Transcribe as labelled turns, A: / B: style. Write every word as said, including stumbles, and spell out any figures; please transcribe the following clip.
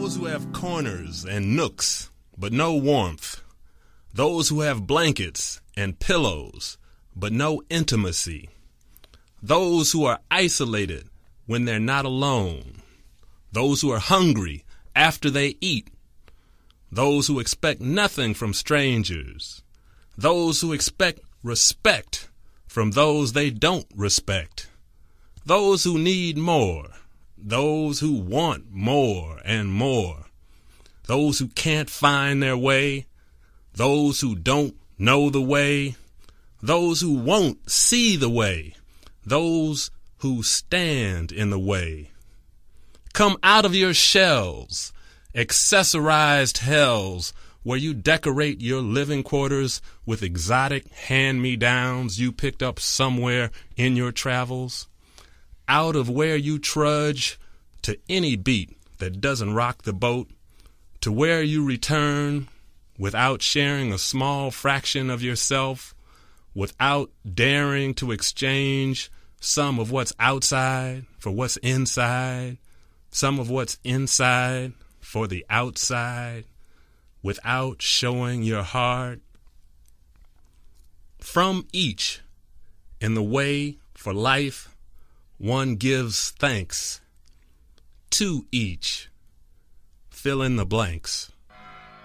A: Those who have corners and nooks, but no warmth. Those who have blankets and pillows, but no intimacy. Those who are isolated when they're not alone. Those who are hungry after they eat. Those who expect nothing from strangers. Those who expect respect from those they don't respect. Those who need more. Those who want more and more. Those who can't find their way. Those who don't know the way. Those who won't see the way. Those who stand in the way. Come out of your shells, accessorized hells, where you decorate your living quarters with exotic hand-me-downs you picked up somewhere in your travels. Out of where you trudge to any beat that doesn't rock the boat, to where you return without sharing a small fraction of yourself, without daring to exchange some of what's outside for what's inside, some of what's inside for the outside, without showing your heart. From each, in the way for life, one gives thanks. To each, fill in the blanks.